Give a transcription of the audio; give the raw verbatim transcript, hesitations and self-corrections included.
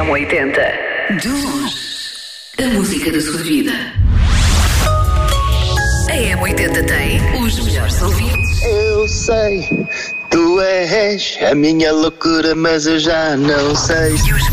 M oitenta. De longe, a música da sua vida. A M oitenta tem os melhores ouvintes. Eu sei, tu és a minha loucura, mas eu já não sei. E os